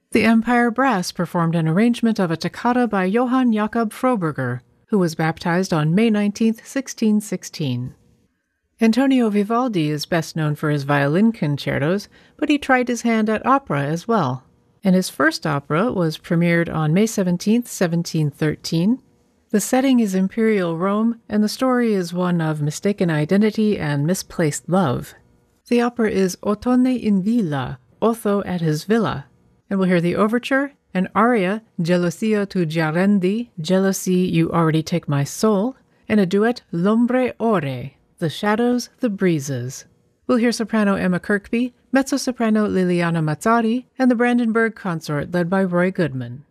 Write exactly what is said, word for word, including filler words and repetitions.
The Empire Brass performed an arrangement of a toccata by Johann Jakob Froberger, who was baptized on May nineteenth, sixteen sixteen. Antonio Vivaldi is best known for his violin concertos, but he tried his hand at opera as well. And his first opera was premiered on May seventeenth, seventeen thirteen. The setting is Imperial Rome, and the story is one of mistaken identity and misplaced love. The opera is Ottone in Villa, Otho at his villa, and we'll hear the overture, an aria, Gelosia tu giarendi, Jealousy, You Already Take My Soul, and a duet, L'ombre ore, The Shadows, the Breezes. We'll hear soprano Emma Kirkby, mezzo-soprano Liliana Mazzari, and the Brandenburg Consort led by Roy Goodman.